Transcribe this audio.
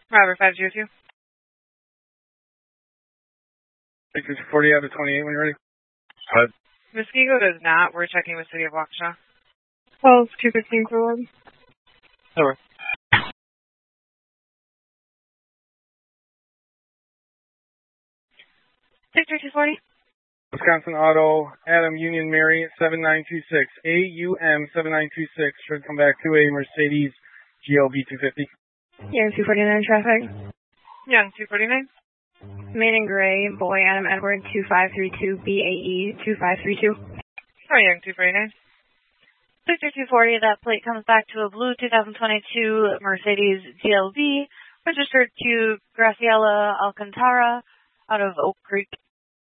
Robert 502. 40 out of 28 when you're ready. What? Muskego does not. We're checking with City of Waukesha. Oh, it's 215 for one. Over. Victor 240. Wisconsin Auto, Adam Union Mary 7926. AUM 7926 should come back to a Mercedes GLB 250. Young 249 traffic. Young 249. Main and Gray, Boy Adam Edward 2532 BAE 2532. Sorry, Young 249. Victor 240, that plate comes back to a blue 2022 Mercedes GLB, registered to Graciela Alcantara out of Oak Creek.